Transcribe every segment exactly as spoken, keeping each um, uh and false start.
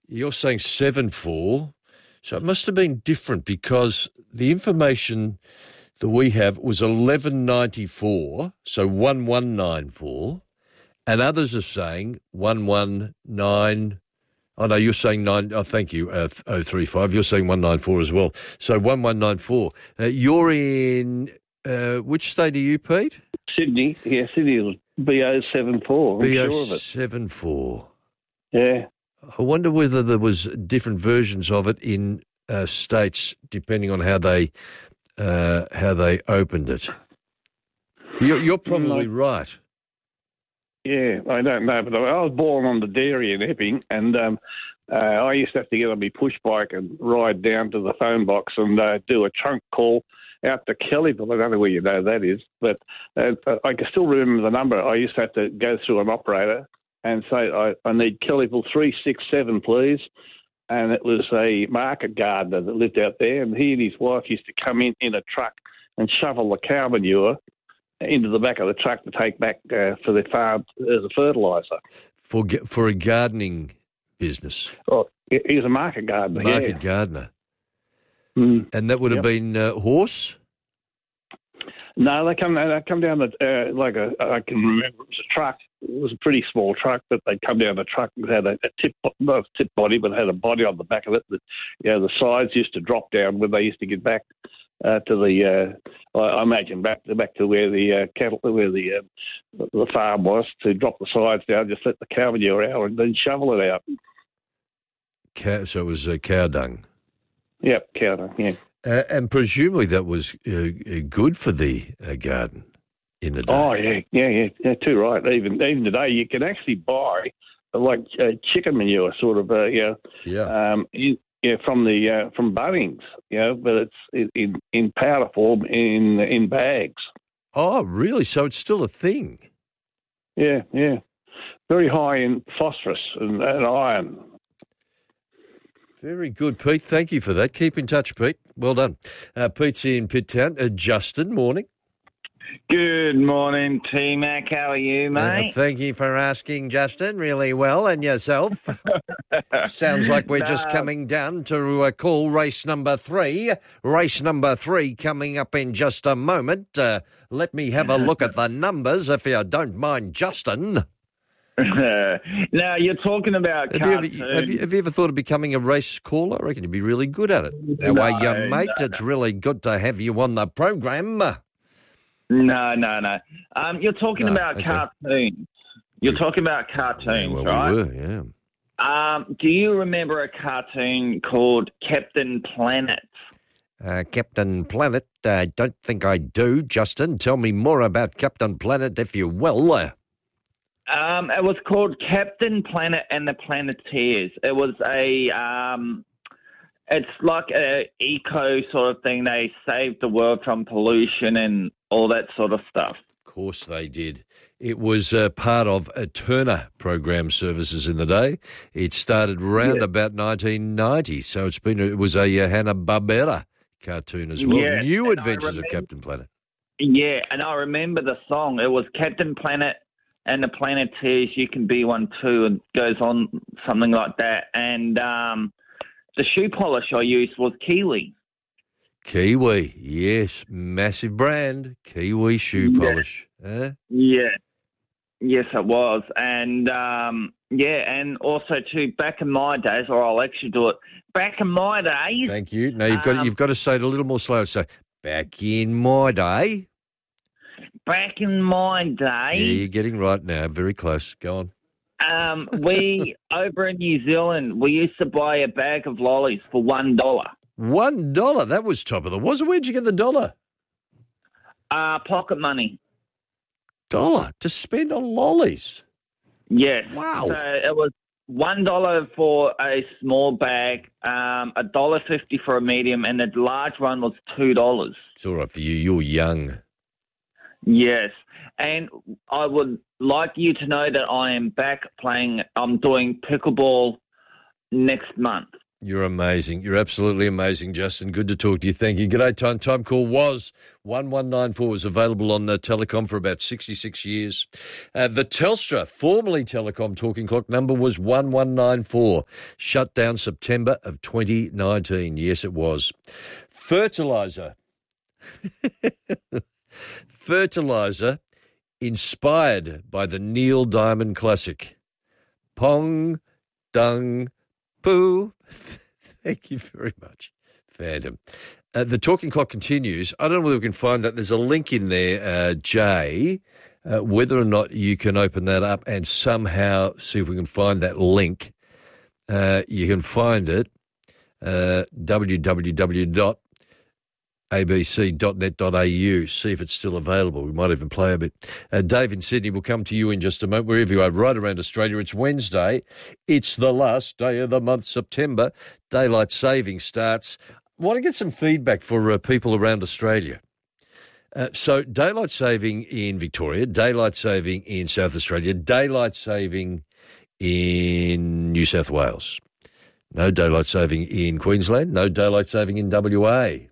You're saying seven four, so it must have been different because the information that we have was eleven ninety-four, so one one nine four, and others are saying one one nine. Oh, no, you're saying nine. Oh, thank you, uh, oh three five. You're saying one nine four as well. So one one nine four. Uh, you're in, uh, which state are you, Pete? Sydney. Yeah, Sydney was B O seven four. I'm B O sure of it. seven four. Yeah. I wonder whether there was different versions of it in uh, states depending on how they uh, how they opened it. You're, you're probably right. Yeah, I don't know, but I was born on the dairy in Epping, and um, uh, I used to have to get on my push bike and ride down to the phone box and uh, do a trunk call out to Kellyville. I don't know where you know that is, but uh, I can still remember the number. I used to have to go through an operator and say, I, I need Kellyville three six seven, please. And it was a market gardener that lived out there, and he and his wife used to come in in a truck and shovel the cow manure into the back of the truck to take back uh, for their farm as a fertiliser. For for a gardening business? Oh, he was a market gardener, Market yeah. gardener. Mm. And that would have Yep. been uh, horse? No, they come they come down the uh, like a I can remember it was a truck. It was a pretty small truck, but they'd come down the truck and had a, a tip not a tip body, but had a body on the back of it. That you know the sides used to drop down when they used to get back uh, to the uh, I, I imagine back to back to where the uh, cattle where the uh, the farm was to drop the sides down, just let the cow manure out and then shovel it out. Cow, so it was uh, cow dung. Yep, cow dung. Yeah. Uh, and presumably that was uh, uh, good for the uh, garden in the day. Oh, yeah, yeah, yeah, yeah, too right. Even even today, you can actually buy uh, like uh, chicken manure, sort of, uh, you know, Yeah. um, in, yeah, from the uh, from Bunnings, you know, but it's in in powder form in in bags. Oh, really? So it's still a thing? Yeah, yeah, very high in phosphorus and, and iron. Very good, Pete. Thank you for that. Keep in touch, Pete. Well done. Uh, Pete's in Pitt Town. Uh, Justin, morning. Good morning, T-Mac. How are you, mate? Uh, thank you for asking, Justin. Really well. And yourself? Sounds like we're just No. coming down to uh, call race number three. Race number three coming up in just a moment. Uh, let me have a look at the numbers, if you don't mind, Justin. Now, you're talking about Have cartoons. you, ever, have, you, have you ever thought of becoming a race caller? I reckon you'd be really good at it. How No, are you, mate? no, It's really good to have you on the program. No, no, no. Um, you're talking No, about okay. cartoons. You're talking about cartoons, Yeah, well, right? we were, yeah. Um, do you remember a cartoon called Captain Planet? Uh, Captain Planet, I don't think I do. Justin, tell me more about Captain Planet, if you will. Uh, Um, it was called Captain Planet and the Planeteers. It was a, um, it's like a eco sort of thing. They saved the world from pollution and all that sort of stuff. Of course they did. It was uh, part of a Turner program services in the day. It started around Yeah. about nineteen ninety, so it's been it was a uh, Hanna-Barbera cartoon as well. Yeah, New and I Adventures of remember- Captain Planet. Yeah, and I remember the song. It was Captain Planet and the Planeteers, you can be one too, and goes on something like that. And um, the shoe polish I used was Kiwi. Kiwi, yes, massive brand. Kiwi shoe Yeah. polish. Huh? Yeah. Yes, it was. And, um, yeah, and also, too, back in my days, or I'll actually do it, back in my days, Thank you. Now you've got Um, you've got to say it a little more slow. So back in my day. back in my Yeah, day, you're getting right now. Very close. Go on. um, we, over in New Zealand, we used to buy a bag of lollies for one dollar. One dollar. That was top of the was. Where'd you get the dollar? Uh, pocket money. Dollar to spend on lollies. Yes. Wow. So it was one dollar for a small bag, um, a dollar fifty for a medium, and the large one was two dollars. It's all right for you. You're young. Yes, and I would like you to know that I am back playing. I'm doing pickleball next month. You're amazing. You're absolutely amazing, Justin. Good to talk to you. Thank you. G'day, Time. Time call was one one nine four. Was available on uh, Telecom for about sixty-six years. Uh, the Telstra, formerly Telecom talking clock number was one one nine four. Shut down September of twenty nineteen. Yes, it was. Fertiliser. Fertiliser inspired by the Neil Diamond classic. Pong, dung, poo. Thank you very much, Phantom. Uh, the talking clock continues. I don't know whether we can find that. There's a link in there, uh, Jay, uh, whether or not you can open that up and somehow see if we can find that link. Uh, you can find it, uh, w w w dot a b c dot net dot a u. See if it's still available. We might even play a bit. Uh, Dave in Sydney will come to you in just a moment, wherever you are, right around Australia. It's Wednesday. It's the last day of the month, September. Daylight saving starts. I want to get some feedback for uh, people around Australia. Uh, so daylight saving in Victoria, daylight saving in South Australia, daylight saving in New South Wales. No daylight saving in Queensland, no daylight saving in W A.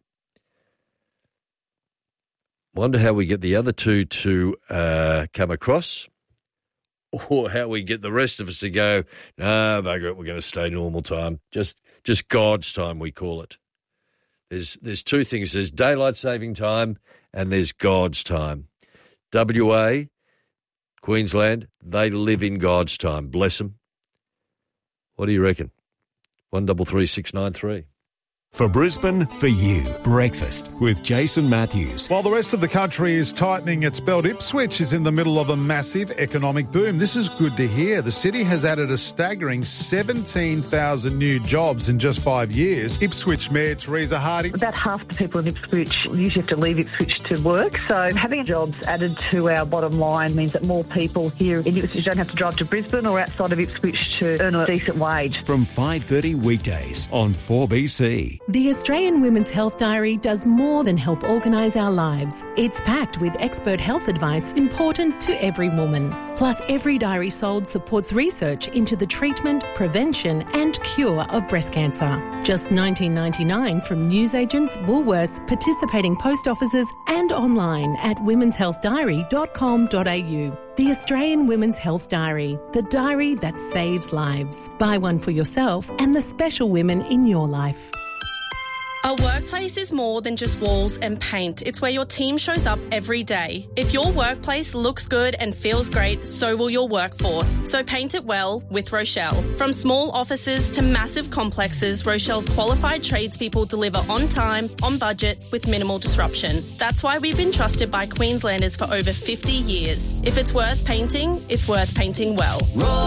Wonder how we get the other two to uh, come across, or how we get the rest of us to go, no, bugger it, we're going to stay normal time. Just just God's time, we call it. There's there's two things. There's daylight saving time and there's God's time. W A, Queensland, they live in God's time. Bless them. What do you reckon? one double three six nine three. For Brisbane, for you, breakfast with Jason Matthews. While the rest of the country is tightening its belt, Ipswich is in the middle of a massive economic boom. This is good to hear. The city has added a staggering seventeen thousand new jobs in just five years. Ipswich Mayor Teresa Harding. About half the people in Ipswich usually have to leave Ipswich to work, so having jobs added to our bottom line means that more people here in Ipswich don't have to drive to Brisbane or outside of Ipswich to earn a decent wage. From five thirty weekdays on four B C. The Australian Women's Health Diary does more than help organise our lives. It's packed with expert health advice important to every woman. Plus, every diary sold supports research into the treatment, prevention and cure of breast cancer. Just nineteen ninety-nine from newsagents, Woolworths, participating post offices and online at womens health diary dot com dot a u. The Australian Women's Health Diary, the diary that saves lives. Buy one for yourself and the special women in your life. A workplace is more than just walls and paint. It's where your team shows up every day. If your workplace looks good and feels great, so will your workforce. So paint it well with Rochelle. From small offices to massive complexes, Rochelle's qualified tradespeople deliver on time, on budget, with minimal disruption. That's why we've been trusted by Queenslanders for over fifty years. If it's worth painting, it's worth painting well.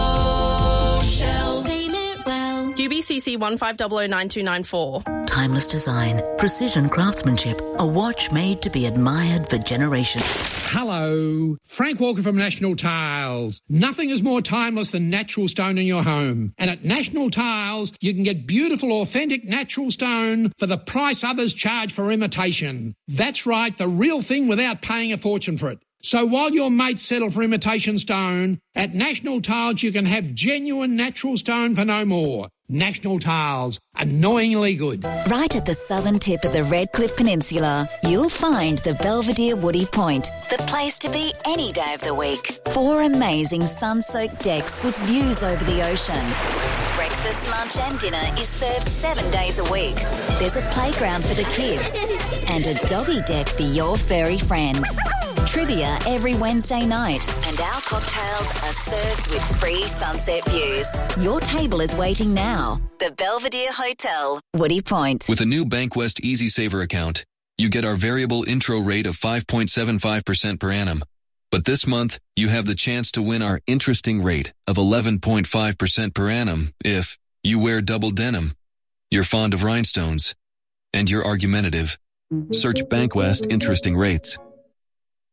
Rochelle. Paint it well. U B C C one five zero zero nine two nine four. Timeless design, precision craftsmanship, a watch made to be admired for generations. Hello, Frank Walker from National Tiles. Nothing is more timeless than natural stone in your home. And at National Tiles, you can get beautiful, authentic natural stone for the price others charge for imitation. That's right, the real thing without paying a fortune for it. So while your mates settle for imitation stone, at National Tiles you can have genuine natural stone for no more. National Tiles, annoyingly good. Right at the southern tip of the Redcliffe Peninsula, you'll find the Belvedere Woody Point, the place to be any day of the week. Four amazing sun-soaked decks with views over the ocean. Breakfast, lunch and dinner is served seven days a week. There's a playground for the kids and a doggy deck for your furry friend. Trivia every Wednesday night, and our cocktails are served with free sunset views. Your table is waiting now. The Belvedere Hotel, Woody Point. With a new Bankwest Easy Saver account, you get our variable intro rate of five point seven five percent per annum. But this month, you have the chance to win our interesting rate of eleven point five percent per annum if you wear double denim, you're fond of rhinestones, and you're argumentative. Search Bankwest Interesting Rates.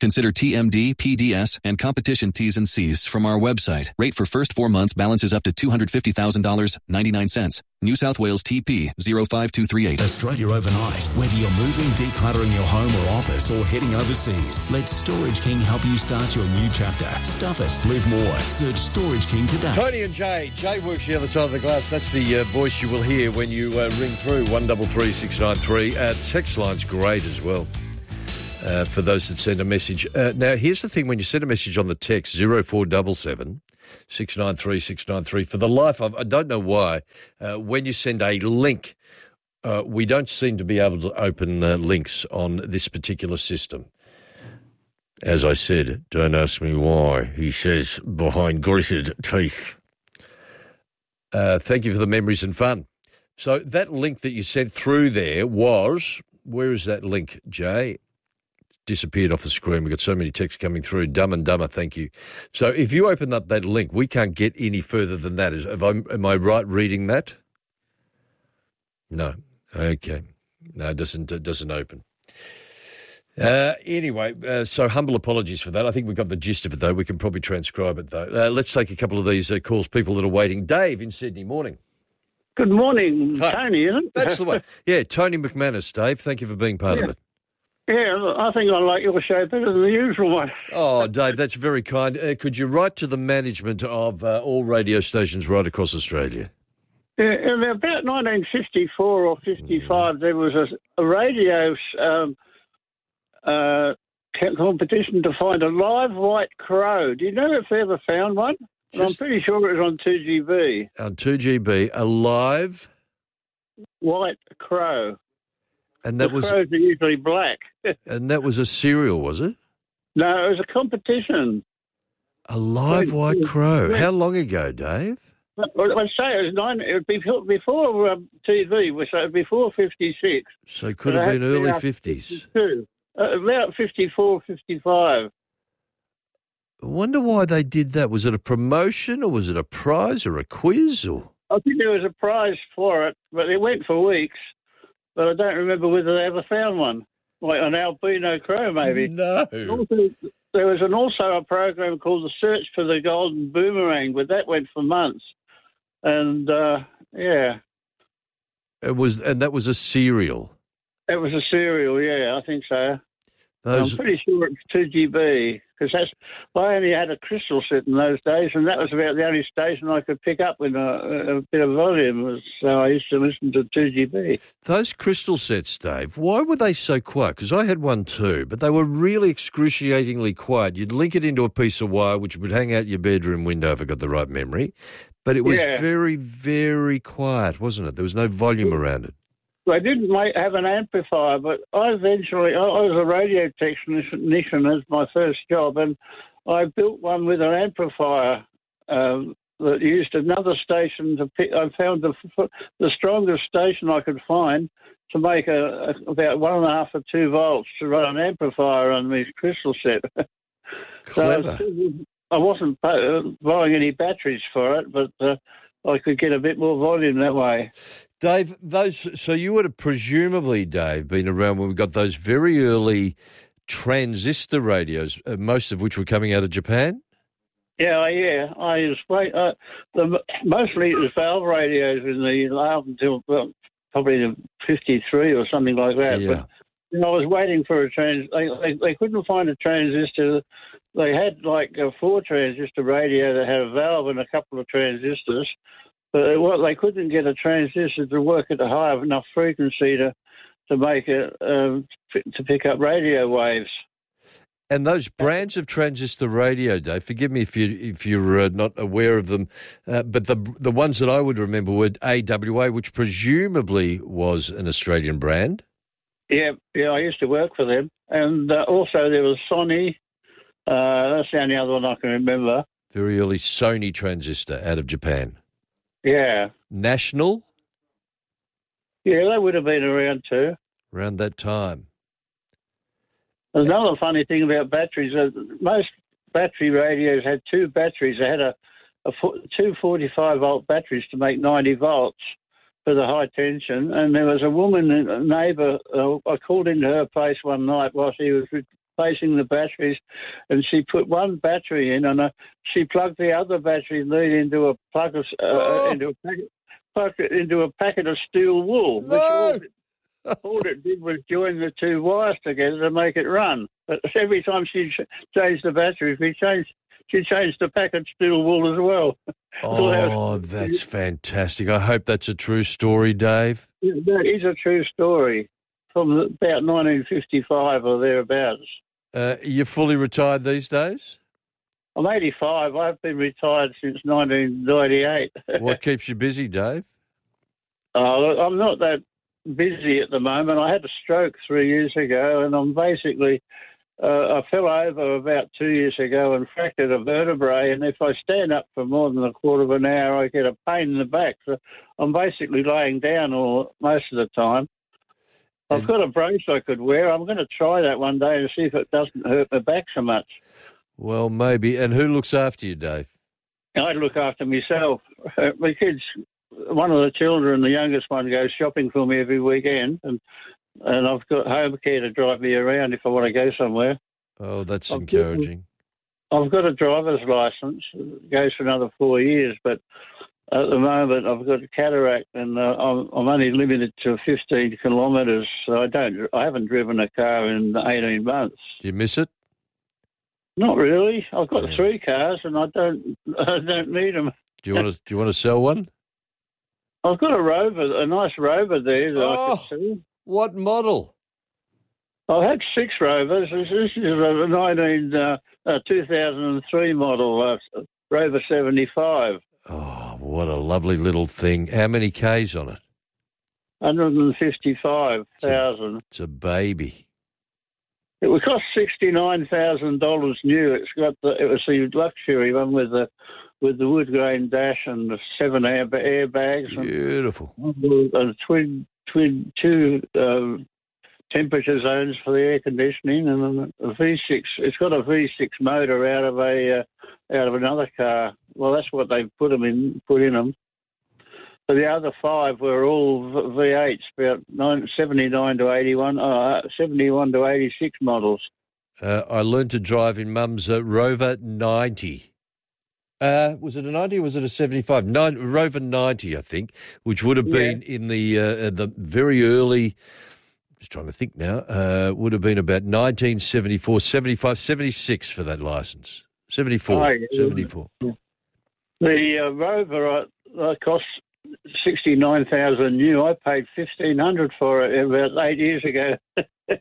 Consider T M D, P D S, and competition T's and C's from our website. Rate for first four months balances up to two hundred fifty thousand dollars and ninety-nine cents. New South Wales T P zero five two three eight. Australia overnight. Whether you're moving, decluttering your home or office, or heading overseas, let Storage King help you start your new chapter. Stuff it. Live more. Search Storage King today. Tony and Jay. Jay works the other side of the glass. That's the uh, voice you will hear when you uh, ring through one double three six nine three. Uh, text line's great as well. Uh, for those that send a message. Uh, now, here's the thing. When you send a message on the text, zero four seven seven, six nine three, six nine three, for the life of, I don't know why, uh, when you send a link, uh, we don't seem to be able to open uh, links on this particular system. As I said, don't ask me why, he says, behind gritted teeth. Uh, thank you for the memories and fun. So that link that you sent through there was, where is that link, Jay? Disappeared off the screen. We've got so many texts coming through. Dumb and Dumber, thank you. So if you open up that link, we can't get any further than that. Is, have I, am I right reading that? No. Okay. No, it doesn't, it doesn't open. Uh, anyway, uh, so humble apologies for that. I think we've got the gist of it, though. We can probably transcribe it, though. Uh, let's take a couple of these uh, calls, people that are waiting. Dave in Sydney, morning. Good morning, Hi. Tony, isn't it? That's the one. Yeah, Tony McManus, Dave. Thank you for being part yeah. of it. Yeah, I think I like your show better than the usual one. Oh, Dave, that's very kind. Uh, could you write to the management of uh, all radio stations right across Australia? Yeah, in about nineteen fifty-four or fifty-five, mm. there was a, a radio um, uh, competition to find a live white crow. Do you know if they ever found one? Just, I'm pretty sure it was on two G B. On two G B, a live white crow. And that the was crows are usually black. And that was a serial, was it? No, it was a competition. A live so, white crow. Yeah. How long ago, Dave? Well, I'd say it was nine. It would be before um, T V, so before fifty-six. So it could have been early fifties. Uh, about fifty-four, fifty-five. I wonder why they did that. Was it a promotion, or was it a prize, or a quiz, or? I think there was a prize for it, but it went for weeks. But I don't remember whether they ever found one, like an albino crow, maybe. No. Also, there was an, also a program called The Search for the Golden Boomerang, but that went for months. And, uh, yeah. It was, and that was a serial? It was a serial, yeah, I think so. Those... I'm pretty sure it's two G B, because that's I only had a crystal set in those days, and that was about the only station I could pick up with a, a bit of volume. So I used to listen to two G B. Those crystal sets, Dave, why were they so quiet? Because I had one too, but they were really excruciatingly quiet. You'd link it into a piece of wire, which would hang out your bedroom window if I got the right memory. But it was yeah. very, very quiet, wasn't it? There was no volume around it. They didn't make, have an amplifier, but I eventually, I, I was a radio technician as my first job, and I built one with an amplifier um, that used another station to pick. I found the the strongest station I could find to make a, a about one and a half or two volts to run an amplifier on this crystal set. Clever. So I, I wasn't buying any batteries for it, but uh, I could get a bit more volume that way. Dave, those so you would have presumably, Dave, been around when we got those very early transistor radios, uh, most of which were coming out of Japan? Yeah, yeah. I was uh, the, mostly it was valve radios in the up until well, probably the fifty-three or something like that. Yeah. But you know, I was waiting for a trans. They, they, they couldn't find a transistor. They had like a four transistor radio that had a valve and a couple of transistors. But well, they couldn't get a transistor to work at a high enough frequency to to make it um, to pick up radio waves. And those brands of transistor radio, Dave, forgive me if you if you're uh, not aware of them, uh, but the the ones that I would remember were A W A, which presumably was an Australian brand. Yeah, yeah, I used to work for them, and uh, also there was Sony. Uh, that's the only other one I can remember. Very early Sony transistor out of Japan. Yeah. National? Yeah, they would have been around too. Around that time. Another funny thing about batteries, uh, most battery radios had two batteries. They had a, a fo- two forty-five volt batteries to make ninety volts for the high tension. And there was a woman, a neighbour, uh, I called into her place one night while she was re- replacing the batteries, and she put one battery in, and uh, she plugged the other battery lead into a plug of, uh, oh. into a packet, plugged it into a packet of steel wool, no. which all it, all it did was join the two wires together to make it run. But every time she changed the battery, she changed she changed the packet of steel wool as well. Oh, that's fantastic. I hope that's a true story, Dave. Yeah, that is a true story from about nineteen fifty-five or thereabouts. Uh, you're fully retired these days? I'm eighty-five. I've been retired since nineteen ninety-eight. What keeps you busy, Dave? Oh, I'm not that busy at the moment. I had a stroke three years ago, and I'm basically... Uh, I fell over about two years ago and fractured a vertebrae, and if I stand up for more than a quarter of an hour, I get a pain in the back. So I'm basically laying down all most of the time. I've and got a brace I could wear. I'm going to try that one day to see if it doesn't hurt my back so much. Well, maybe. And who looks after you, Dave? I look after myself. Uh, my kids, one of the children, the youngest one, goes shopping for me every weekend, and And I've got home care to drive me around if I want to go somewhere. Oh, that's I've encouraging. Got, I've got a driver's licence. It goes for another four years, but at the moment I've got a cataract, and uh, I'm, I'm only limited to fifteen kilometres. So I don't. I haven't driven a car in eighteen months. Do you miss it? Not really. I've got yeah. three cars, and I don't. I don't need them. Do you want to? Do you want to sell one? I've got a Rover, a nice Rover there that oh. I could sell. What model? I had six Rovers. This, this is a nineteen, uh, uh, two thousand three model, uh, Rover seventy-five. Oh, what a lovely little thing. How many Ks on it? one hundred fifty-five thousand. It's, it's a baby. It would cost sixty-nine thousand dollars new. It's got the, it was the luxury one with the with the wood grain dash and the seven air, airbags. Beautiful. And, and twin twin two uh, temperature zones for the air conditioning, and a V six. It's got a V six motor out of a uh, out of another car. Well, that's what they put them in. Put in them. So the other five were all V eights, about seventy-nine to eighty-one, uh, seventy-one to eighty-six models. Uh, I learned to drive in Mum's uh, Rover ninety. Uh, was it a ninety or was it a seventy-five? Nine, Rover ninety, I think, which would have been yeah. in the uh, the very early, just trying to think now, uh, would have been about nineteen seventy-four, seventy-five, seventy-six for that licence. seventy-four, oh, yeah. seventy-four. The uh, Rover uh, cost sixty-nine thousand dollars new. I paid fifteen hundred dollars for it about eight years ago. It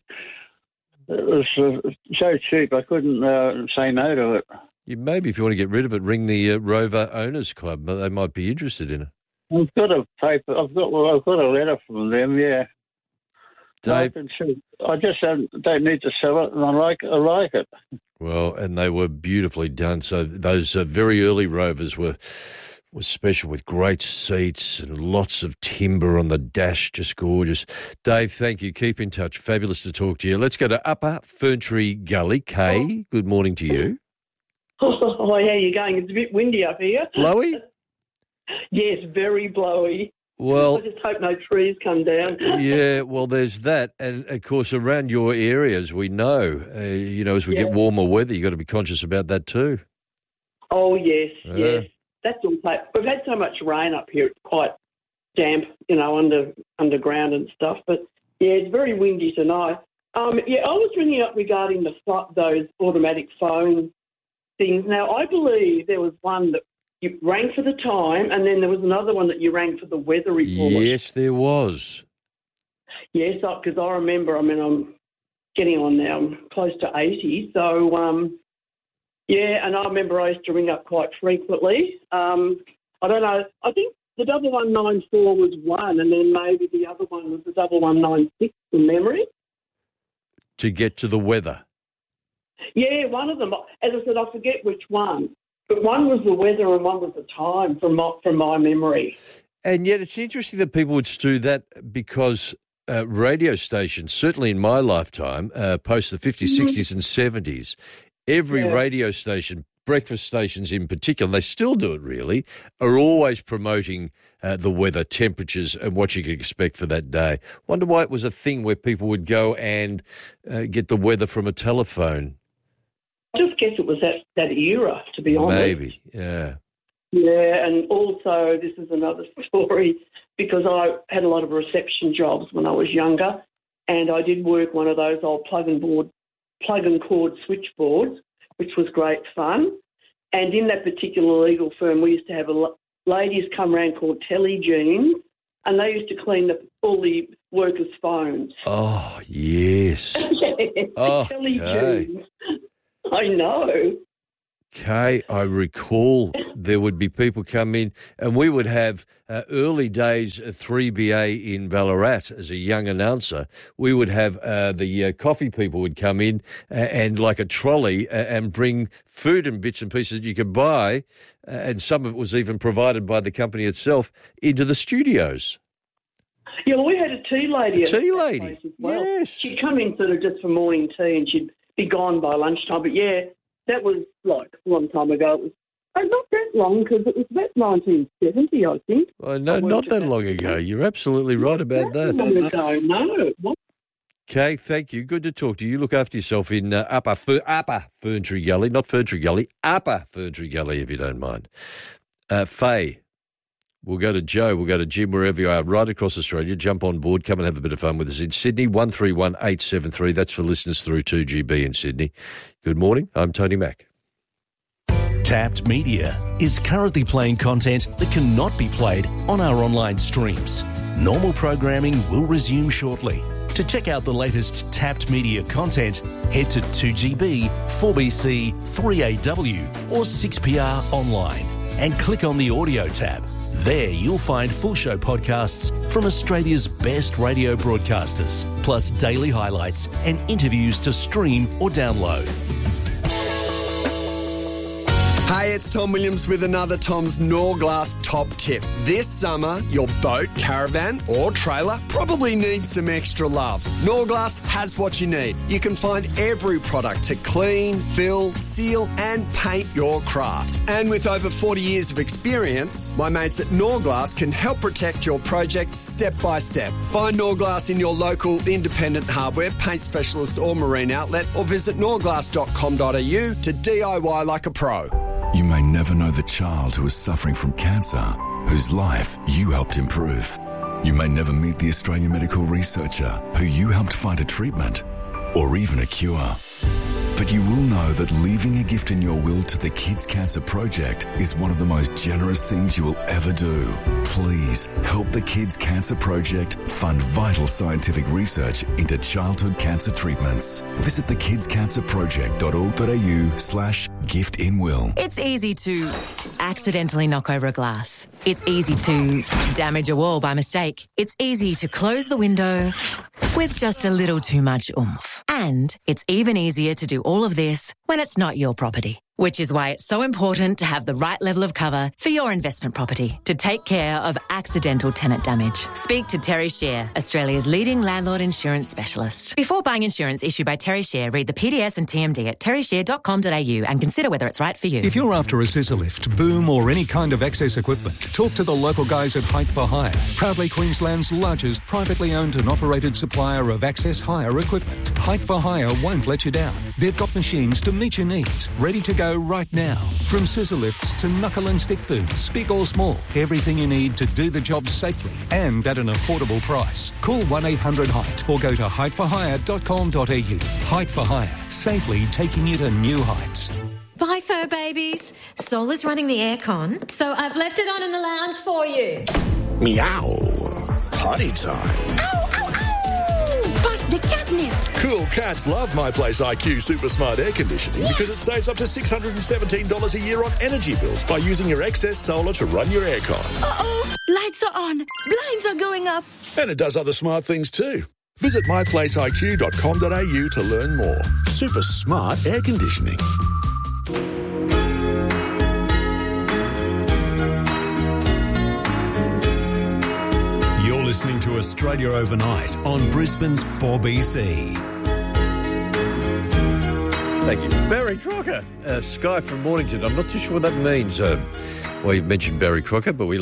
was uh, so cheap, I couldn't uh, say no to it. You, maybe if you want to get rid of it, ring the uh, Rover Owners Club. They might be interested in it. I've got a paper. I've got. Well, I've got a letter from them. Yeah, Dave. I, I just don't, don't need to sell it, and I like. I like it. Well, and they were beautifully done. So those uh, very early Rovers were was special with great seats and lots of timber on the dash, just gorgeous. Dave, thank you. Keep in touch. Fabulous to talk to you. Let's go to Upper Ferntree Gully. Kay, good morning to you. Oh, how are you going? It's a bit windy up here. Blowy? Yes, very blowy. Well, I just hope no trees come down. Yeah, well, there's that. And, of course, around your areas, we know, uh, you know, as we yeah. get warmer weather, you've got to be conscious about that too. Oh, yes, uh, yes. That's all. We've had so much rain up here, it's quite damp, you know, under underground and stuff. But, yeah, it's very windy tonight. Um, yeah, I was ringing up regarding the those automatic phone things. Now, I believe there was one that you rang for the time, and then there was another one that you rang for the weather report. Yes, there was. Yes, because I remember, I mean, I'm getting on now, I'm close to eighty, so, um, yeah, and I remember I used to ring up quite frequently. Um, I don't know, I think the double one nine four was one, and then maybe the other one was the double one nine six from memory. To get to the weather? Yeah, one of them. As I said, I forget which one. But one was the weather and one was the time from my, from my memory. And yet it's interesting that people would do that because uh, radio stations, certainly in my lifetime, uh, post the fifties, mm-hmm. sixties and seventies, every yeah. radio station, breakfast stations in particular, they still do it really, are always promoting uh, the weather, temperatures, and what you could expect for that day. Wonder why it was a thing where people would go and uh, get the weather from a telephone. I just guess it was that, that era, to be honest. Maybe, yeah. Yeah, and also this is another story because I had a lot of reception jobs when I was younger, and I did work one of those old plug and board, plug and cord switchboards, which was great fun. And in that particular legal firm, we used to have a, ladies come around called Telly Jeans, and they used to clean the, all the workers' phones. Oh, yes. Oh, Telly okay. Jeans. I know. Okay, I recall there would be people come in, and we would have uh, early days at three B A in Ballarat as a young announcer. We would have uh, the uh, coffee people would come in uh, and like a trolley uh, and bring food and bits and pieces that you could buy, uh, and some of it was even provided by the company itself, into the studios. Yeah, well, we had a tea lady. A tea at that lady, place as well. yes. She'd come in sort of just for morning tea, and she'd be gone by lunchtime. But yeah, that was like a long time ago. It was oh, not that long because it was about nineteen seventy, I think. Oh, no, not that long ago. You're absolutely right about that. Long ago, no. What? Okay, thank you. Good to talk to you. Look after yourself in uh, Upper Fer- Upper Ferntree Gully, not Ferntree Gully, Upper Ferntree Gully, if you don't mind. Uh, Faye, we'll go to Joe, we'll go to Jim, wherever you are, right across Australia. Jump on board, come and have a bit of fun with us in Sydney, one three one eight seven three. That's for listeners through two G B in Sydney. Good morning, I'm Tony Mack. Tapped Media is currently playing content that cannot be played on our online streams. Normal programming will resume shortly. To check out the latest Tapped Media content, head to two G B, four B C, three A W or six P R online and click on the audio tab. There you'll find full show podcasts from Australia's best radio broadcasters, plus daily highlights and interviews to stream or download. Hey, it's Tom Williams with another Tom's Norglass top tip. This summer, your boat, caravan or trailer probably needs some extra love. Norglass has what you need. You can find every product to clean, fill, seal and paint your craft. And with over forty years of experience, my mates at Norglass can help protect your project step by step. Find Norglass in your local independent hardware, paint specialist or marine outlet, or visit norglass dot com dot a u to D I Y like a pro. You may never know the child who is suffering from cancer, whose life you helped improve. You may never meet the Australian medical researcher who you helped find a treatment or even a cure. But you will know that leaving a gift in your will to the Kids Cancer Project is one of the most generous things you will ever do. Please help the Kids Cancer Project fund vital scientific research into childhood cancer treatments. Visit the kids cancer project dot org dot a u slash gift in will. It's easy to accidentally knock over a glass. It's easy to damage a wall by mistake. It's easy to close the window with just a little too much oomph. And it's even easier to do all of this when it's not your property. Which is why it's so important to have the right level of cover for your investment property to take care of accidental tenant damage. Speak to Terry Share, Australia's leading landlord insurance specialist. Before buying insurance issued by Terry Share, read the P D S and T M D at terry share dot com dot a u and consider whether it's right for you. If you're after a scissor lift, boom or any kind of access equipment, talk to the local guys at Height for Hire, proudly Queensland's largest privately owned and operated supplier of access hire equipment. Height for Hire won't let you down. They've got machines to meet your needs, ready to go right now. From scissor lifts to knuckle and stick booms, big or small, everything you need to do the job safely and at an affordable price. Call one eight hundred height or go to height for hire dot com dot a u. Height for Hire, safely taking you to new heights. Bye, fur babies. Sol is running the aircon, so I've left it on in the lounge for you. Meow. Potty time. Ow, ow, ow! Bust the catnip. Cool cats love My Place I Q Super Smart Air Conditioning because it saves up to six hundred seventeen dollars a year on energy bills by using your excess solar to run your aircon. Uh-oh, lights are on, blinds are going up. And it does other smart things too. Visit my place I Q dot com dot a u to learn more. Super smart air conditioning. You're listening to Australia Overnight on Brisbane's four B C. Thank you. Barry Crocker, uh, Sky from Mornington. I'm not too sure what that means. Uh, well, you've mentioned Barry Crocker, but we love him.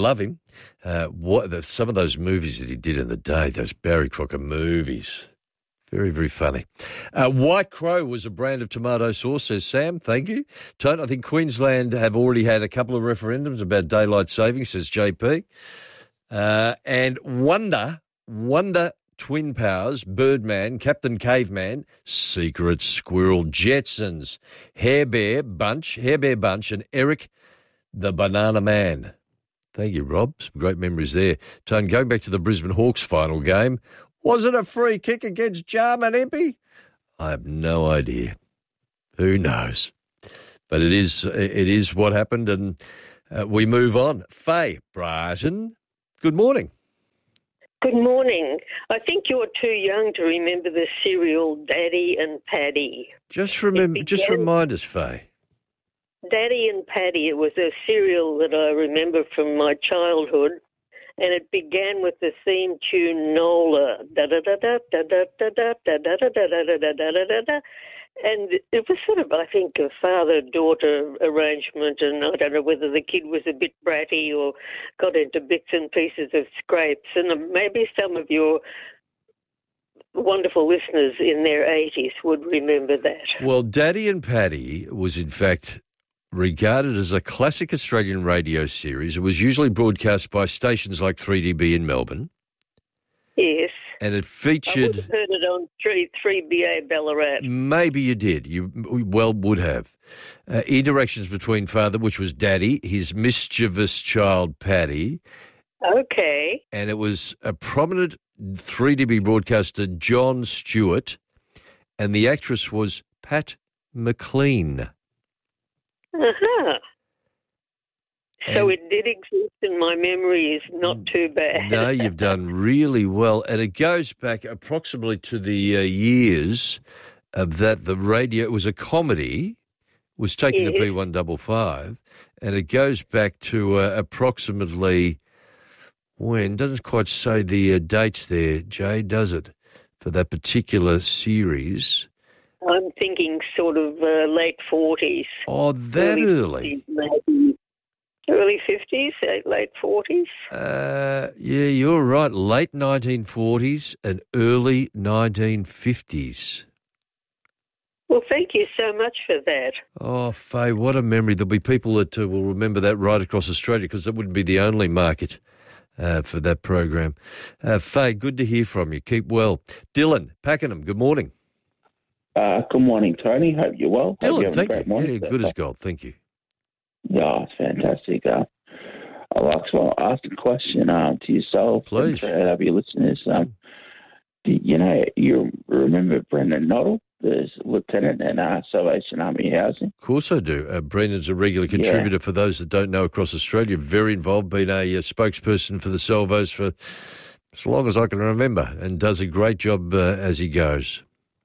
Uh, what the, some of those movies that he did in the day, those Barry Crocker movies, very, very funny. Uh, White Crow was a brand of tomato sauce, says Sam. Thank you. Tone, I think Queensland have already had a couple of referendums about daylight saving, says J P. Uh, and Wonder, Wonder Twin Powers, Birdman, Captain Caveman, Secret Squirrel, Jetsons, Hair Bear Bunch, Hair Bear Bunch, and Eric the Banana Man. Thank you, Rob. Some great memories there. Tone, going back to the Brisbane Hawks final game, was it a free kick against Jarman Empey? I have no idea. Who knows? But it is it is what happened, and uh, we move on. Faye Brighton, good morning. Good morning. I think you're too young to remember the serial Daddy and Paddy. Just remember. began- Just remind us, Faye. Daddy and Paddy, it was a serial that I remember from my childhood, and it began with the theme tune Nola, da da da da da da da da da da da da da da da da da. And it was sort of, I think, a father-daughter arrangement, and I don't know whether the kid was a bit bratty or got into bits and pieces of scrapes. And maybe some of your wonderful listeners in their eighties would remember that. Well, Daddy and Paddy was, in fact, regarded as a classic Australian radio series. It was usually broadcast by stations like three D B in Melbourne. Yes. And it I featured... would have heard it on three B A Ballarat. Maybe you did. You well would have. Uh, interactions between father, which was Daddy, his mischievous child, Paddy. Okay. And it was a prominent three D B broadcaster, John Stewart, and the actress was Pat McLean. Uh-huh. So it did exist, and my memory is not too bad. No, you've done really well. And it goes back approximately to the uh, years of that the radio, it was a comedy, was taken Yes. to B one fifty-five, and it goes back to uh, approximately when, doesn't quite say the uh, dates there, Jay, does it, for that particular series? I'm thinking sort of uh, late forties. Oh, that early? fifties, maybe. Early fifties, late forties. Uh, yeah, you're right. Late nineteen forties and early nineteen fifties. Well, thank you so much for that. Oh, Faye, what a memory. There'll be people that uh, will remember that right across Australia, because that wouldn't be the only market uh, for that program. Uh, Faye, good to hear from you. Keep well. Dylan Pakenham, good morning. Uh, good morning, Tony. Hope you're well. Hope you're Dylan, having a thank great you. morning. Yeah, good as gold. Thank you. Yeah, it's fantastic. Uh, I'd like to ask a question um, to yourself. Please. And to your listeners. Um, do, you know, you remember Brendan Noddle, the lieutenant in uh, Salvation Army Housing? Of course I do. Uh, Brendan's a regular contributor for those that don't know across Australia. Very involved, been a, uh spokesperson for the Salvos for as long as I can remember, and does a great job uh, as he goes.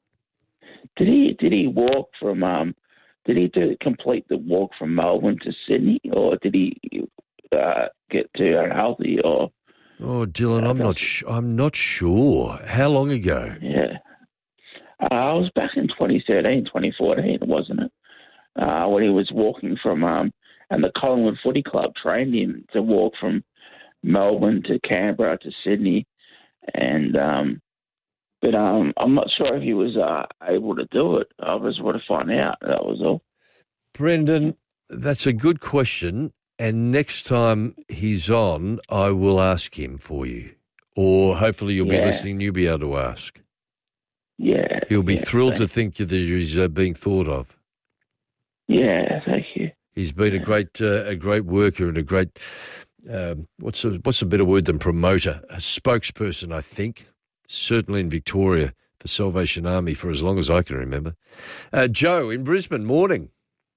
Did he did he walk from um did he do complete the walk from Melbourne to Sydney, or did he uh, get too unhealthy? Or Oh, Dylan, I'm not. Sh- I'm not sure. How long ago? yeah, uh, I was back in twenty thirteen, twenty fourteen, wasn't it? Uh, when he was walking from um and the Collingwood Footy Club trained him to walk from Melbourne to Canberra to Sydney, and um. But um, I'm not sure if he was uh, able to do it. I was want to find out. That was all. Brendan, that's a good question. And next time he's on, I will ask him for you. Or hopefully you'll be Yeah. listening and you'll be able to ask. Yeah. He'll be yeah, thrilled to thank- think that he's uh, being thought of. Yeah, thank you. He's been a great uh, a great worker and a great, um, what's, a, what's a better word than promoter? A spokesperson, I think. Certainly in Victoria for Salvation Army for as long as I can remember. Uh, Joe in Brisbane, morning.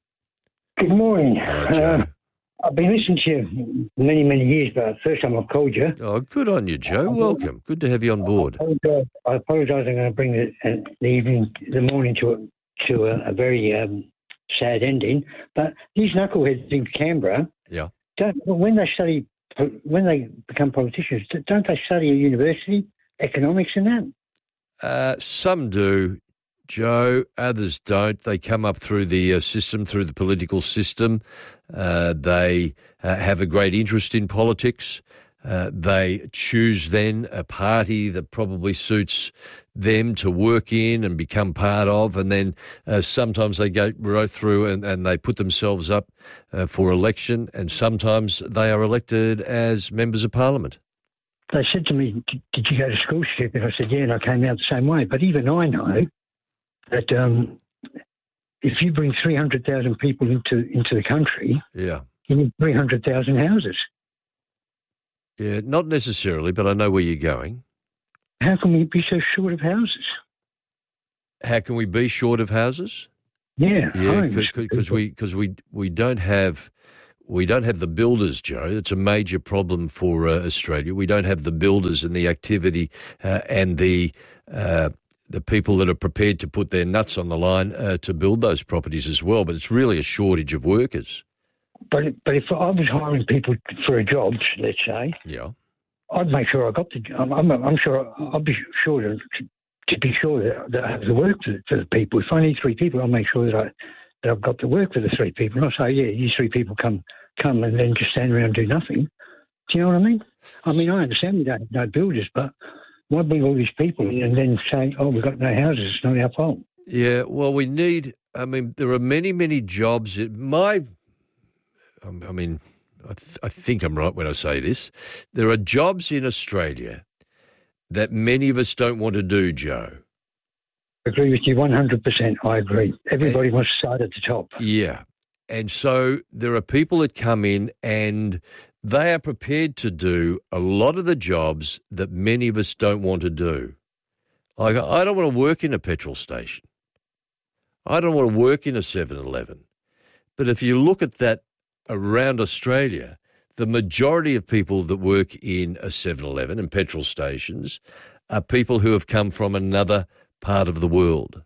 Good morning. Hello, Joe. Uh, I've been listening to you many, many years, but first time I've called you. Oh, good on you, Joe. Welcome. Good to have you on board. I apologise, I apologise I'm going to bring the, uh, the evening, the morning to, a, to a, a very um, sad ending. But these knuckleheads in Canberra, Yeah. don't, when they study, when they become politicians, don't they study at university? Economics and that? Uh, some do. Joe. Others don't. They come up through the uh, system, through the political system. Uh, they uh, have a great interest in politics. Uh, they choose then a party that probably suits them to work in and become part of, and then uh, sometimes they go right through and, and they put themselves up uh, for election, and sometimes they are elected as members of parliament. They said to me, did you go to school, stupid? I said, yeah, and I came out the same way. But even I know that um, if you bring three hundred thousand people into, into the country, yeah, you need three hundred thousand houses. Yeah, not necessarily, but I know where you're going. How can we be so short of houses? How can we be short of houses? Yeah, yeah, because we because we we don't have we don't have the builders, Joe. It's a major problem for uh, Australia. We don't have the builders and the activity uh, and the uh, the people that are prepared to put their nuts on the line uh, to build those properties as well. But it's really a shortage of workers. But but if I was hiring people for a job, let's say, yeah, I'd make sure I got the. I'm I'm, I'm sure I'll be sure to, to be sure that, that I have the work for, for the people. If I need three people, I'll make sure that I that I've got the work for the three people. And I'll say, yeah, you three people come come and then just stand around and do nothing. Do you know what I mean? I mean, I understand we don't have no builders, but why bring all these people in and then say, oh, we've got no houses? It's not our fault. Yeah, well, we need. I mean, there are many many jobs. It, my I mean, I, th- I think I'm right when I say this. There are jobs in Australia that many of us don't want to do, Joe. I agree with you one hundred percent. I agree. Everybody and, wants to start at the top. Yeah. And so there are people that come in and they are prepared to do a lot of the jobs that many of us don't want to do. Like, I don't want to work in a petrol station. I don't want to work in a seven eleven. But if you look at that, around Australia, the majority of people that work in a seven eleven and petrol stations are people who have come from another part of the world.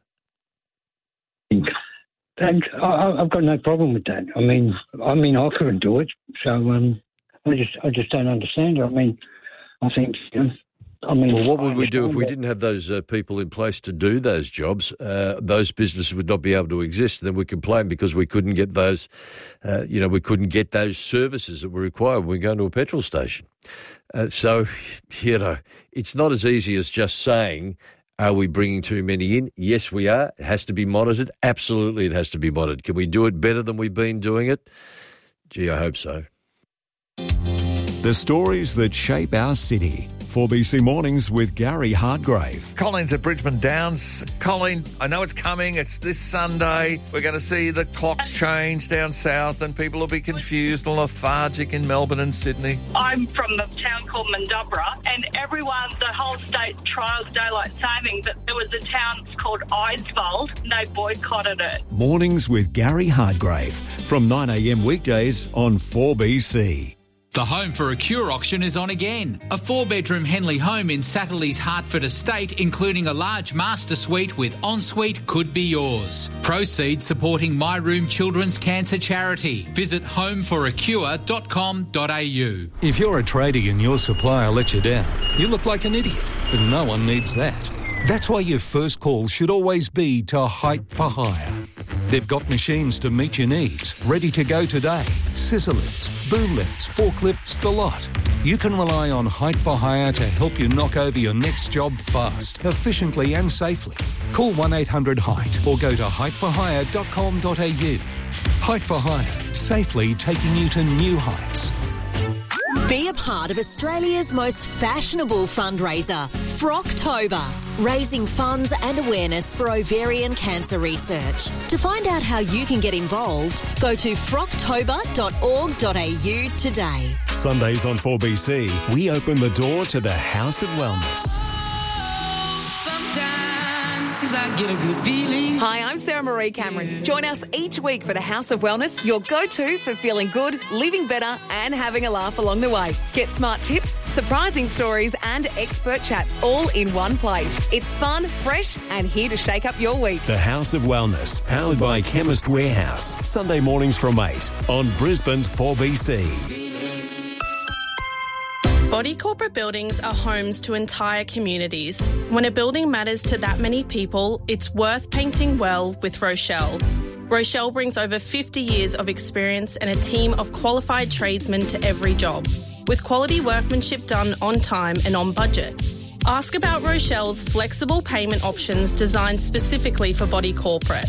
And I, I've got no problem with that. I mean, I mean, I couldn't do it, so um, I just, I just don't understand it. I mean, I think, you know, I mean, well, what would we do if we didn't have those uh, people in place to do those jobs? Uh, those businesses would not be able to exist. And then we complain because we couldn't get those, uh, you know, we couldn't get those services that were required when we go into a petrol station. Uh, so, you know, it's not as easy as just saying, are we bringing too many in? Yes, we are. It has to be monitored. Absolutely, it has to be monitored. Can we do it better than we've been doing it? Gee, I hope so. The stories that shape our city. four B C Mornings with Gary Hartgrave. Colin's at Bridgeman Downs. Colin, I know it's coming. It's this Sunday. We're going to see the clocks change down south and people will be confused and lethargic in Melbourne and Sydney. I'm from a town called Mandubra, and everyone, the whole state trials daylight saving, but there was a town called Eidsvold and they boycotted it. Mornings with Gary Hartgrave from nine a.m. weekdays on four B C. The Home for a Cure auction is on again. A four-bedroom Henley home in Satterley's Hertford estate, including a large master suite with ensuite, could be yours. Proceeds supporting My Room Children's Cancer Charity. Visit home for a cure dot com dot a u. If you're a tradie and your supplier lets you down, you look like an idiot, but no one needs that. That's why your first call should always be to Height for Hire. They've got machines to meet your needs, ready to go today. Scissor lifts, boom lifts, forklifts, the lot. You can rely on Height for Hire to help you knock over your next job fast, efficiently and safely. Call one eight hundred height or go to height for hire dot com dot a u. Height for Hire, safely taking you to new heights. Be a part of Australia's most fashionable fundraiser, Frocktober, raising funds and awareness for ovarian cancer research. To find out how you can get involved, go to frocktober dot org dot a u today. Sundays on four B C, we open the door to the House of Wellness. I get a good feeling. Hi, I'm Sarah Marie Cameron. Join us each week for the House of Wellness, your go-to for feeling good, living better and having a laugh along the way. Get smart tips, surprising stories and expert chats all in one place. It's fun, fresh and here to shake up your week. The House of Wellness, powered by Chemist Warehouse. Sunday mornings from eight on Brisbane's four B C. Body corporate buildings are homes to entire communities. When a building matters to that many people, it's worth painting well with Rochelle. Rochelle brings over fifty years of experience and a team of qualified tradesmen to every job, with quality workmanship done on time and on budget. Ask about Rochelle's flexible payment options designed specifically for body corporate.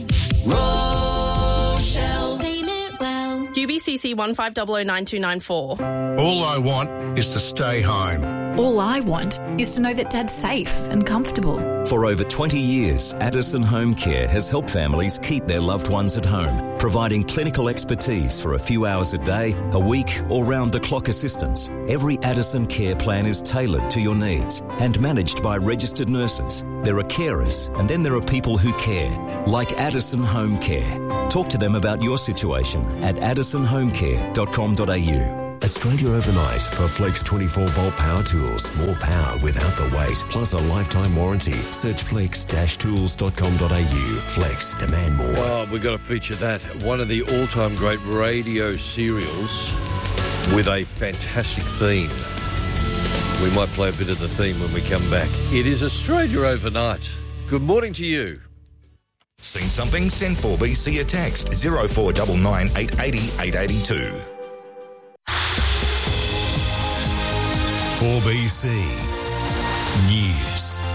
Rochelle. Payment well. Q B C C one five zero zero nine two nine four. All I want is to stay home. All I want is to know that Dad's safe and comfortable. For over twenty years, Addison Home Care has helped families keep their loved ones at home, providing clinical expertise for a few hours a day, a week, or round-the-clock assistance. Every Addison care plan is tailored to your needs and managed by registered nurses. There are carers, and then there are people who care, like Addison Home Care. Talk to them about your situation at addison home care dot com dot a u. Australia Overnight for Flex twenty-four volt power tools. More power without the weight, plus a lifetime warranty. Search flex dash tools dot com dot a u. Flex, demand more. Oh, we've got to feature that. One of the all-time great radio serials with a fantastic theme. We might play a bit of the theme when we come back. It is Australia Overnight. Good morning to you. Seen something? Send four B C a text. zero four nine nine eight eight zero eight eight two. four B C News.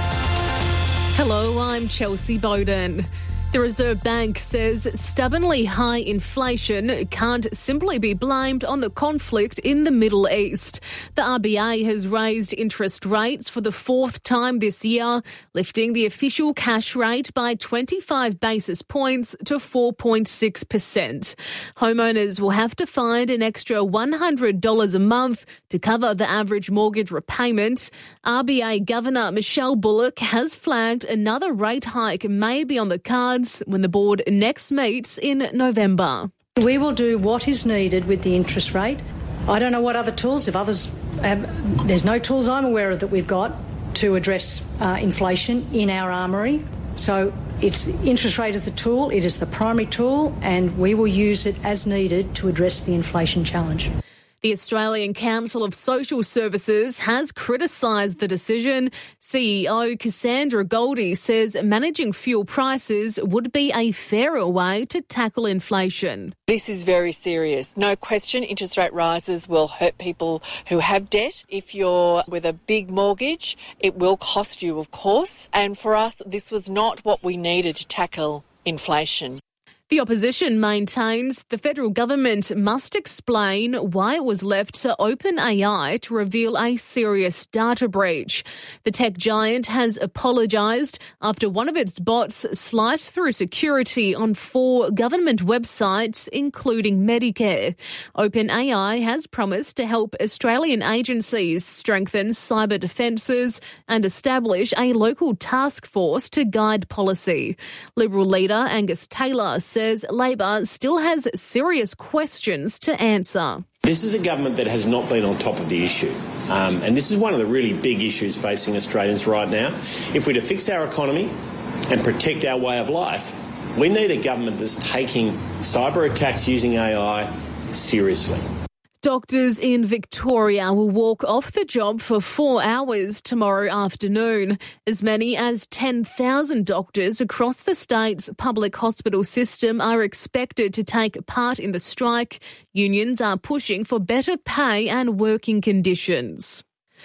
Hello, I'm Chelsea Bowden. The Reserve Bank says stubbornly high inflation can't simply be blamed on the conflict in the Middle East. The R B A has raised interest rates for the fourth time this year, lifting the official cash rate by twenty-five basis points to four point six percent. Homeowners will have to find an extra one hundred dollars a month to cover the average mortgage repayment. R B A Governor Michelle Bullock has flagged another rate hike may be on the cards when the board next meets in November. We will do what is needed with the interest rate. I don't know what other tools, if others have, there's no tools I'm aware of that we've got to address uh, inflation in our armoury. So it's interest rate is the tool, it is the primary tool, and we will use it as needed to address the inflation challenge. The Australian Council of Social Services has criticised the decision. C E O Cassandra Goldie says managing fuel prices would be a fairer way to tackle inflation. This is very serious. No question, interest rate rises will hurt people who have debt. If you're with a big mortgage, it will cost you, of course. And for us, this was not what we needed to tackle inflation. The opposition maintains the federal government must explain why it was left to OpenAI to reveal a serious data breach. The tech giant has apologised after one of its bots sliced through security on four government websites, including Medicare. OpenAI has promised to help Australian agencies strengthen cyber defences and establish a local task force to guide policy. Liberal leader Angus Taylor says Labor still has serious questions to answer. This is a government that has not been on top of the issue. Um, and this is one of the really big issues facing Australians right now. If we're to fix our economy and protect our way of life, we need a government that's taking cyber attacks using A I seriously. Doctors in Victoria will walk off the job for four hours tomorrow afternoon. As many as ten thousand doctors across the state's public hospital system are expected to take part in the strike. Unions are pushing for better pay and working conditions.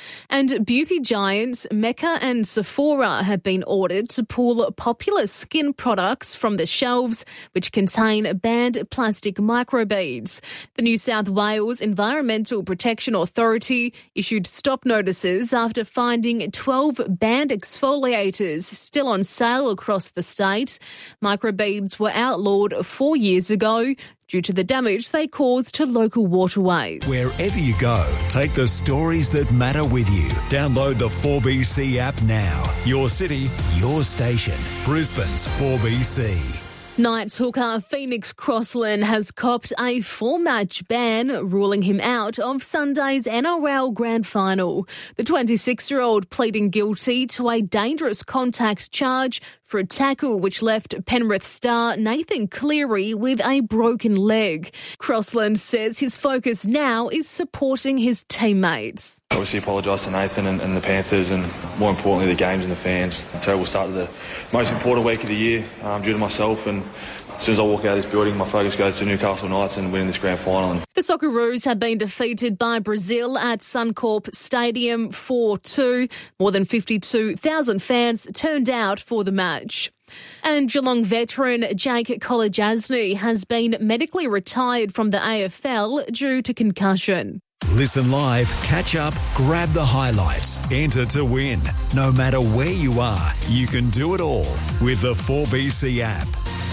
And beauty giants Mecca and Sephora have been ordered to pull popular skin products from the shelves which contain banned plastic microbeads. The New South Wales Environmental Protection Authority issued stop notices after finding twelve banned exfoliators still on sale across the state. Microbeads were outlawed four years ago due to the damage they cause to local waterways. Wherever you go, take the stories that matter with you. Download the four B C app now. Your city, your station. Brisbane's four B C. Knights hooker Phoenix Crossland has copped a four-match ban, ruling him out of Sunday's N R L Grand Final. The twenty-six-year-old pleading guilty to a dangerous contact charge for a tackle which left Penrith star Nathan Cleary with a broken leg. Crossland says his focus now is supporting his teammates. Obviously apologise to Nathan and, and the Panthers and more importantly the games and the fans. A terrible start to the most important week of the year um, due to myself, and as soon as I walk out of this building my focus goes to Newcastle Knights and winning this grand final. The Socceroos have been defeated by Brazil at Suncorp Stadium four two. More than fifty-two thousand fans turned out for the match. And Geelong veteran Jake Kolodjasny has been medically retired from the A F L due to concussion. Listen live, catch up, grab the highlights, enter to win. No matter where you are, you can do it all with the four B C app.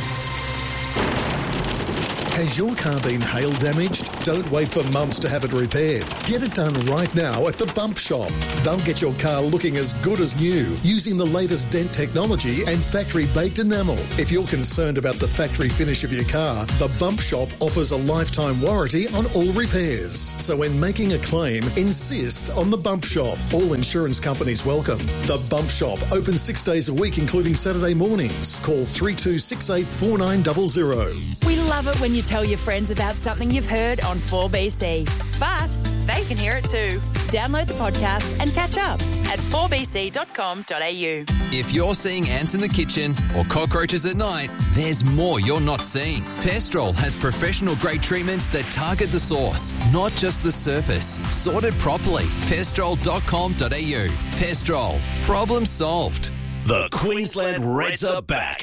Has your car been hail damaged? Don't wait for months to have it repaired. Get it done right now at the Bump Shop. They'll get your car looking as good as new using the latest dent technology and factory-baked enamel. If you're concerned about the factory finish of your car, the Bump Shop offers a lifetime warranty on all repairs. So when making a claim, insist on the Bump Shop. All insurance companies welcome. The Bump Shop, open six days a week, including Saturday mornings. Call three two six eight four nine zero zero. We love it when you tell your friends about something you've heard on four B C. But they can hear it too. Download the podcast and catch up at four b c dot com dot a u. If you're seeing ants in the kitchen or cockroaches at night, there's more you're not seeing. Pestrol has professional-grade treatments that target the source, not just the surface. Sorted properly. pestrol dot com dot a u. Pestrol. Problem solved. The Queensland Reds are back.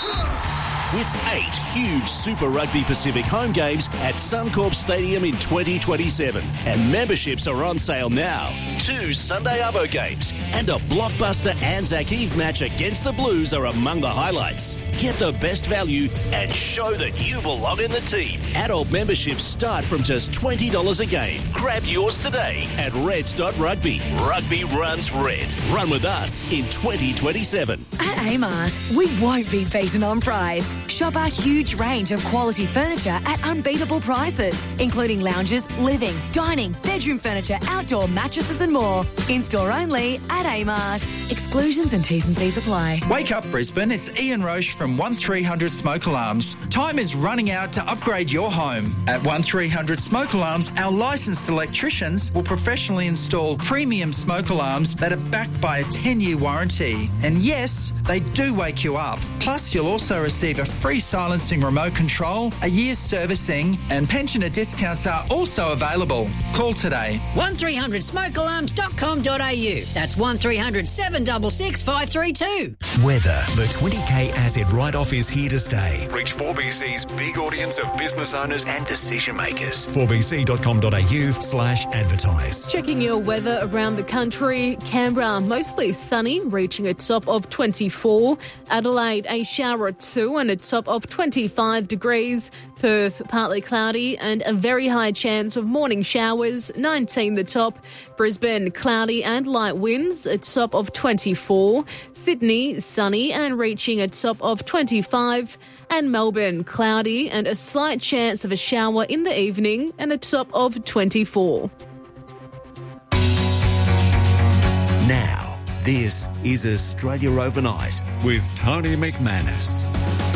With eight huge Super Rugby Pacific home games at Suncorp Stadium in twenty twenty-seven. And memberships are on sale now. Two Sunday Arvo games and a blockbuster Anzac Eve match against the Blues are among the highlights. Get the best value and show that you belong in the team. Adult memberships start from just twenty dollars a game. Grab yours today at reds dot rugby. Rugby runs red. Run with us in twenty twenty-seven. At Amart, we won't be beaten on price. Shop our huge range of quality furniture at unbeatable prices, including lounges, living, dining, bedroom furniture, outdoor mattresses and more. In-store only at Amart. Exclusions and T's and C's apply. Wake up, Brisbane. It's Ian Roche from one three hundred Smoke Alarms. Time is running out to upgrade your home. At one three hundred Smoke Alarms, our licensed electricians will professionally install premium smoke alarms that are backed by a ten-year warranty. And yes, they do wake you up. Plus, you'll also receive a free silencing remote control, a year's servicing, and pensioner discounts are also available. Call today. one three hundred smoke alarms dot com dot a u. That's one three hundred seven six six five three two. Weather. The twenty K asset write-off is here to stay. Reach four B C's big audience of business owners and decision makers. four b c dot com dot a u slash advertise. Checking your weather around the country. Canberra, mostly sunny, reaching a top of twenty-four. Adelaide, a shower or two and a top of twenty-five degrees. Perth, partly cloudy and a very high chance of morning showers, nineteen the top. Brisbane, cloudy and light winds, a top of twenty-four. Sydney, sunny and reaching a top of twenty-five. And Melbourne, cloudy and a slight chance of a shower in the evening and a top of twenty-four. Now, this is Australia Overnight with Tony McManus.